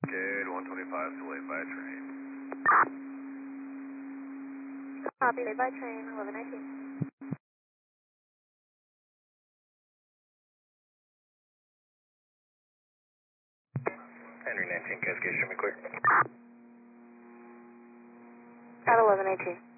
Jade 125 to late by train. Copy, late by train, 1119. Henry 19, Cascade, show me clear. At 1118.